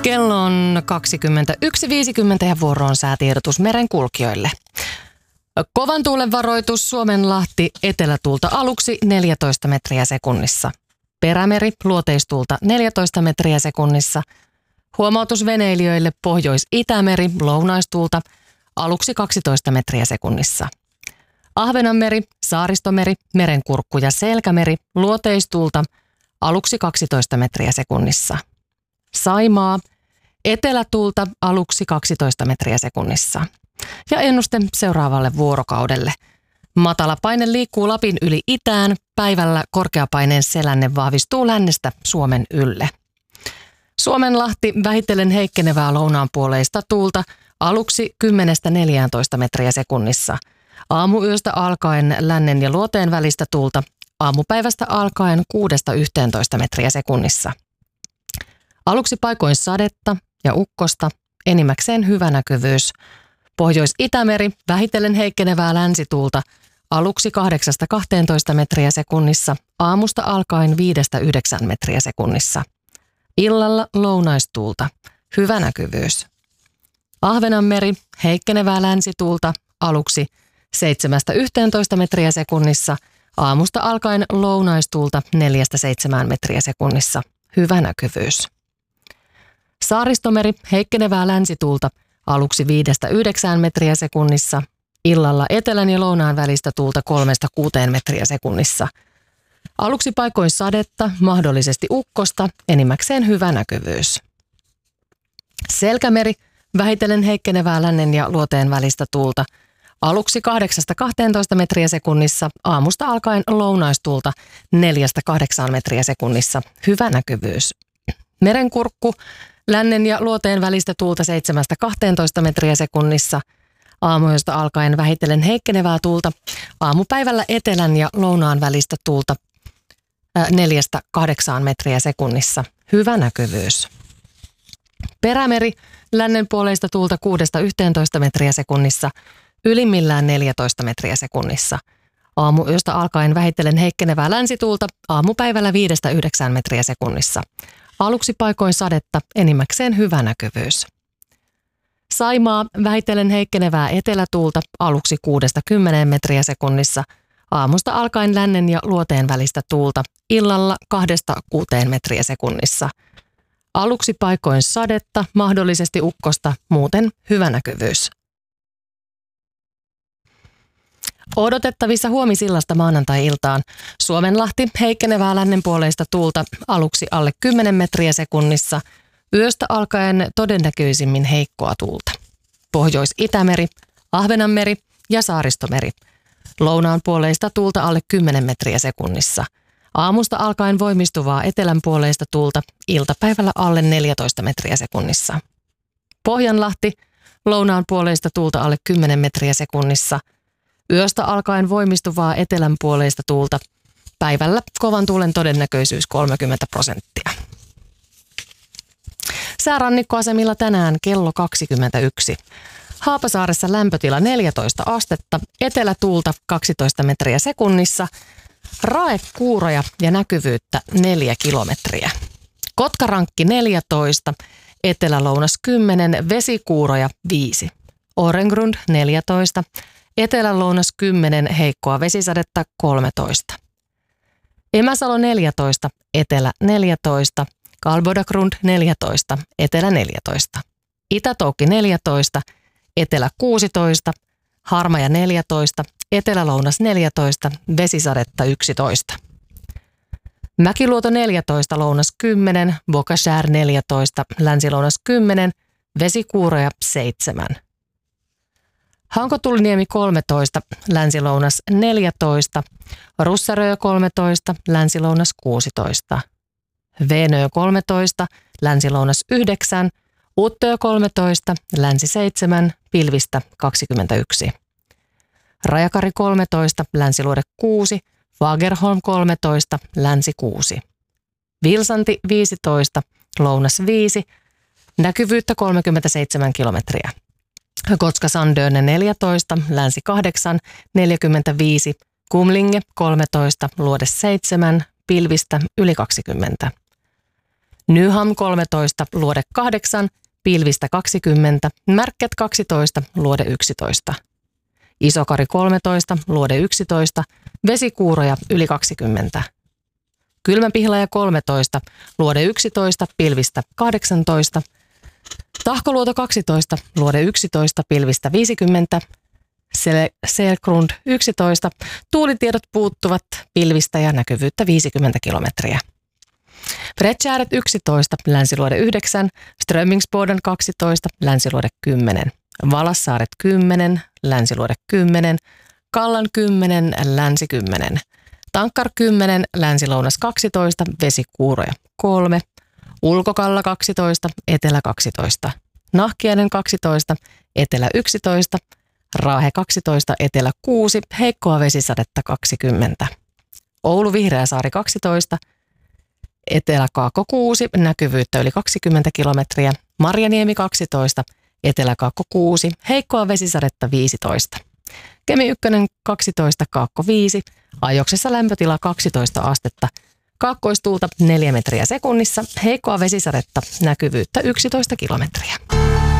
Kello on 21.50 ja vuoroon säätiedotus merenkulkijoille. Kovan tuulen varoitus Suomenlahti etelätuulta aluksi 14 metriä sekunnissa. Perämeri luoteistuulta 14 metriä sekunnissa. Huomautus veneilijöille Pohjois-Itämeri lounaistuulta aluksi 12 metriä sekunnissa. Ahvenanmeri, Saaristomeri, Merenkurkku ja Selkämeri luoteistuulta aluksi 12 metriä sekunnissa. Saimaa, etelätuulta aluksi 12 metriä sekunnissa. Ja ennuste seuraavalle vuorokaudelle. Matala paine liikkuu Lapin yli itään, päivällä korkeapaineen selänne vahvistuu lännestä Suomen ylle. Suomenlahti vähitellen heikkenevää lounaanpuoleista tuulta aluksi 10–14 metriä sekunnissa. Aamuyöstä alkaen lännen ja luoteen välistä tuulta, aamupäivästä alkaen 6–11 metriä sekunnissa. Aluksi paikoin sadetta ja ukkosta, enimmäkseen hyvä näkyvyys. Pohjois-Itämeri vähitellen heikkenevää länsituulta aluksi 8–12 metriä sekunnissa, aamusta alkaen 5–9 metriä sekunnissa. Illalla lounaistuulta, hyvä näkyvyys. Ahvenanmeri heikkenevää länsituulta aluksi 7–11 metriä sekunnissa, aamusta alkaen lounaistuulta 4–7 metriä sekunnissa, hyvä näkyvyys. Saaristomeri heikkenevää länsituulta aluksi 5–9 metriä sekunnissa, illalla etelän ja lounaan välistä tuulta 3–6 metriä sekunnissa. Aluksi paikoin sadetta, mahdollisesti ukkosta, enimmäkseen hyvä näkyvyys. Selkämeri vähitellen heikkenevää lännen ja luoteen välistä tuulta aluksi 8–12 metriä sekunnissa, aamusta alkaen lounaistuulta 4–8 metriä sekunnissa, hyvä näkyvyys. Merenkurkku lännen ja luoteen välistä tuulta 7–12 metriä sekunnissa, aamuyöstä alkaen vähitellen heikkenevää tuulta, aamupäivällä etelän ja lounaan välistä tuulta 4–8 metriä sekunnissa, hyvä näkyvyys. Perämeri lännen puoleista tuulta 6–11 metriä sekunnissa, ylimmillään 14 metriä sekunnissa. Aamuyöstä alkaen vähitellen heikkenevää länsituulta, aamupäivällä 5–9 metriä sekunnissa. Aluksi paikoin sadetta, enimmäkseen hyvä näkyvyys. Saimaa vähitellen heikkenevää etelätuulta aluksi 6–10 metriä sekunnissa, aamusta alkaen lännen ja luoteen välistä tuulta, illalla 2–6 metriä sekunnissa. Aluksi paikoin sadetta, mahdollisesti ukkosta, muuten hyvä näkyvyys. Odotettavissa huomisillasta maanantai-iltaan Suomenlahti heikkenevää lännenpuoleista tuulta aluksi alle 10 metriä sekunnissa, yöstä alkaen todennäköisimmin heikkoa tuulta. Pohjois-Itämeri, Ahvenanmeri ja Saaristomeri. Lounaanpuoleista tuulta alle 10 metriä sekunnissa. Aamusta alkaen voimistuvaa etelänpuoleista tuulta, iltapäivällä alle 14 metriä sekunnissa. Pohjanlahti, lounaanpuoleista tuulta alle 10 metriä sekunnissa. Yöstä alkaen voimistuvaa etelänpuoleista tuulta, päivällä kovan tuulen todennäköisyys 30%. Säärannikkoasemilla tänään kello 21. Haapasaaressa lämpötila 14 astetta, etelätuulta 12 metriä sekunnissa, raekuuroja ja näkyvyyttä 4 kilometriä. Kotkarankki 14, etelä-lounas 10, vesikuuroja 5. Orengrund 14, etelä-lounas 10, heikkoa vesisadetta 13. Emäsalo 14, etelä 14, Kalbodagrund 14, etelä 14. Itätoukki 14, etelä 16, Harmaja 14, etelä-lounas 14, vesisadetta 11. Mäkiluoto 14, lounas 10, Bokashär 14, länsilounas 10, vesikuuroja 7. Hankotuliniemi 13, länsilounas 14, Russarö 13, länsilounas 16. Veenö 13, länsilounas 9, Uttö 13, länsi 7, pilvistä 21. Rajakari 13, länsiluode 6, Fagerholm 13, länsi 6. Vilsanti 15, lounas 5, näkyvyyttä 37 kilometriä. Kotka-Sandöne 14, länsi 8, 45, Kumlinge 13, luode 7, pilvistä yli 20. Nyham 13, luode 8, pilvistä 20, Märket 12, luode 11. Isokari 13, luode 11, vesikuuroja yli 20. Kylmäpihlaja 13, luode 11, pilvistä 18. Tahkoluoto 12, luode 11, pilvistä 50. Selgrund 11, tuulitiedot puuttuvat, pilvistä ja näkyvyyttä 50 kilometriä. Fretjäret 11, länsiluode 9, Strömmingsboden 12, länsiluode 10. Valassaaret 10, länsiluode 10, Kallan 10, länsi 10. Tankkar 10, länsilounas 12, vesikuuroja 3. Ulkokalla 12, etelä 12. Nahkiainen 12, etelä 11. Raahe 12, etelä 6, heikkoa vesisadetta 20. Oulu Vihreäsaari 12, eteläkaakko 6, näkyvyyttä yli 20 kilometriä. Marjaniemi 12, eteläkaakko 6, heikkoa vesisadetta 15. Kemi 1 12, kaakko 5, ajoksessa lämpötila 12 astetta. Kaakkoistuulta 4 metriä sekunnissa, heikkoa vesisadetta, näkyvyyttä 11 kilometriä.